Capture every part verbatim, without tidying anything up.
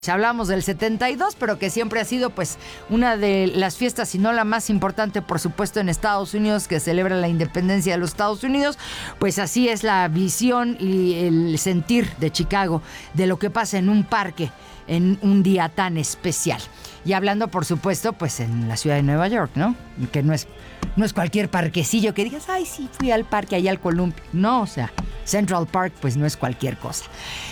Hablamos del setenta y dos, pero que siempre ha sido pues una de las fiestas, si no la más importante, por supuesto, en Estados Unidos, que celebra la independencia de los Estados Unidos. Pues así es la visión y el sentir de Chicago de lo que pasa en un parque en un día tan especial. Y hablando, por supuesto, pues en la ciudad de Nueva York, ¿no? Que no es, no es cualquier parquecillo que digas, ay, sí, fui al parque allá al Columpio. No, o sea, Central Park pues no es cualquier cosa.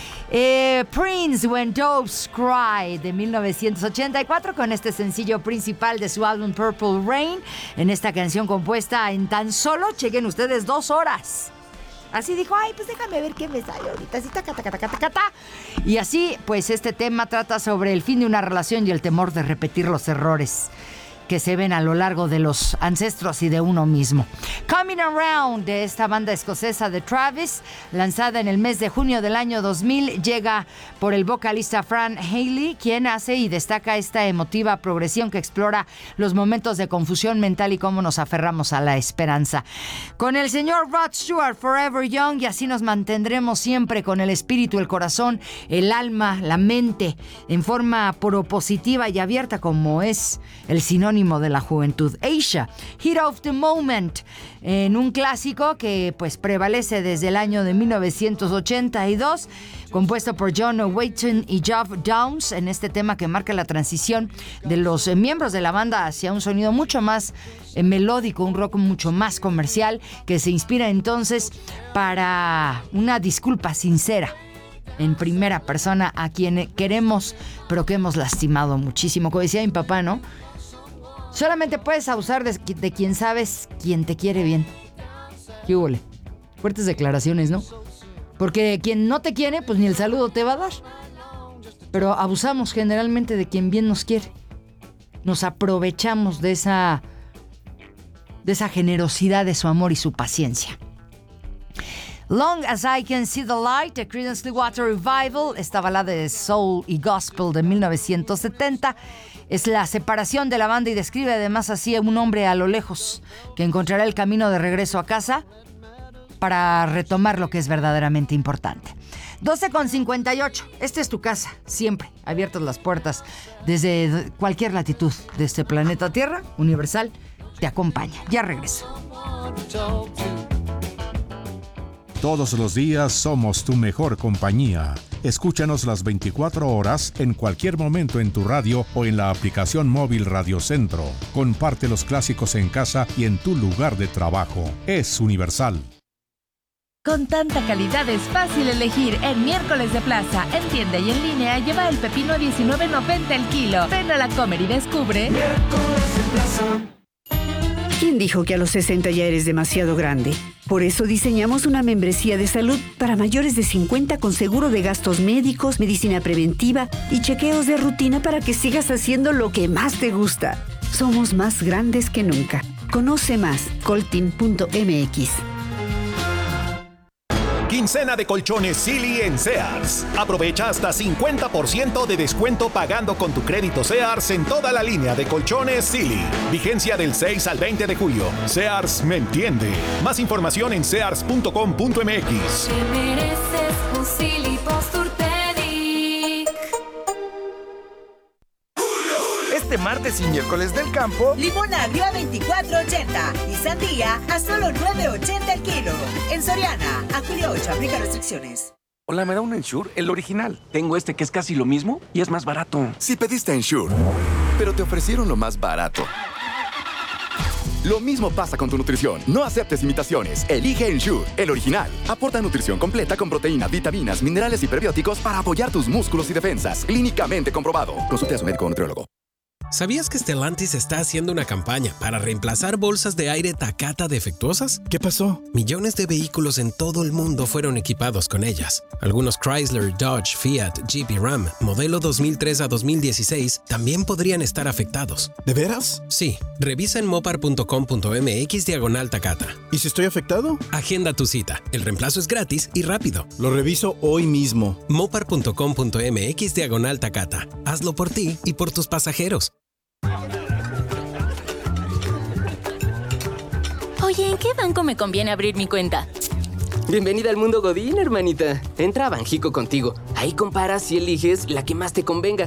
Eh, Prince, When Doves Cry, de mil novecientos ochenta y cuatro, con este sencillo principal de su álbum Purple Rain, en esta canción compuesta en tan solo, chequen ustedes, dos horas. Así dijo, ay, pues déjame ver qué me sale ahorita. Así, taca, taca, taca, taca, taca. Y así, pues este tema trata sobre el fin de una relación y el temor de repetir los errores que se ven a lo largo de los ancestros y de uno mismo. Coming Around, de esta banda escocesa de Travis, lanzada en el mes de junio del año dos mil, llega por el vocalista Fran Haley, quien hace y destaca esta emotiva progresión que explora los momentos de confusión mental y cómo nos aferramos a la esperanza. Con el señor Rod Stewart, Forever Young, y así nos mantendremos siempre con el espíritu, el corazón, el alma, la mente, en forma propositiva y abierta, como es el sinónimo de la juventud. Asia, Hit of the Moment, en un clásico que pues prevalece desde el año de mil novecientos ochenta y dos, compuesto por John Wetton y Geoff Downes, en este tema que marca la transición de los eh, miembros de la banda hacia un sonido mucho más eh, melódico, un rock mucho más comercial, que se inspira entonces para una disculpa sincera en primera persona a quien queremos, pero que hemos lastimado muchísimo. Como decía mi papá, ¿no? Solamente puedes abusar de, de quien sabes, quien te quiere bien. ¿Qué huele? Fuertes declaraciones, ¿no? Porque quien no te quiere, pues ni el saludo te va a dar. Pero abusamos generalmente de quien bien nos quiere. Nos aprovechamos de esa, de esa generosidad, de su amor y su paciencia. Long as I Can See the Light, de Creedence Clearwater Revival, esta balada de soul y gospel de mil novecientos setenta, es la separación de la banda y describe además así a un hombre a lo lejos que encontrará el camino de regreso a casa para retomar lo que es verdaderamente importante. doce con cincuenta y ocho, esta es tu casa, siempre abiertas las puertas desde cualquier latitud de este planeta Tierra, Universal te acompaña. Ya regreso. Todos los días somos tu mejor compañía. Escúchanos las veinticuatro horas en cualquier momento en tu radio o en la aplicación móvil Radio Centro. Comparte los clásicos en casa y en tu lugar de trabajo. Es Universal. Con tanta calidad es fácil elegir. En Miércoles de Plaza, en tienda y en línea, lleva el pepino a diecinueve noventa el kilo. Ven a la Comer y descubre. Miércoles de Plaza. ¿Quién dijo que a los sesenta ya eres demasiado grande? Por eso diseñamos una membresía de salud para mayores de cincuenta con seguro de gastos médicos, medicina preventiva y chequeos de rutina para que sigas haciendo lo que más te gusta. Somos más grandes que nunca. Conoce más, coltin punto m x. Quincena de colchones Silly en Sears. Aprovecha hasta cincuenta por ciento de descuento pagando con tu crédito Sears en toda la línea de colchones Silly. Vigencia del seis al veinte de julio. Sears me entiende. Más información en sears punto com punto m x. Te mereces un Silly Posturpedic. Este martes y miércoles del campo, limón agrio a veinticuatro ochenta y sandía a solo nueve ochenta el kilo. En Soriana, a julio ocho, aplica restricciones. Hola, ¿me da un Ensure? El original. Tengo este que es casi lo mismo y es más barato. Si pediste Ensure, pero te ofrecieron lo más barato. Lo mismo pasa con tu nutrición. No aceptes imitaciones. Elige Ensure, el original. Aporta nutrición completa con proteínas, vitaminas, minerales y prebióticos para apoyar tus músculos y defensas. Clínicamente comprobado. Consulte a su médico o nutriólogo. ¿Sabías que Stellantis está haciendo una campaña para reemplazar bolsas de aire Takata defectuosas? ¿Qué pasó? Millones de vehículos en todo el mundo fueron equipados con ellas. Algunos Chrysler, Dodge, Fiat, Jeep y Ram, modelo dos mil tres a dos mil dieciséis, también podrían estar afectados. ¿De veras? Sí. Revisa en mopar punto com punto m x diagonal Takata. ¿Y si estoy afectado? Agenda tu cita. El reemplazo es gratis y rápido. Lo reviso hoy mismo. mopar punto com punto m x diagonal Takata. Hazlo por ti y por tus pasajeros. Oye, ¿en qué banco me conviene abrir mi cuenta? Bienvenida al mundo Godín, hermanita. Entra a Banjico contigo. Ahí comparas y eliges la que más te convenga.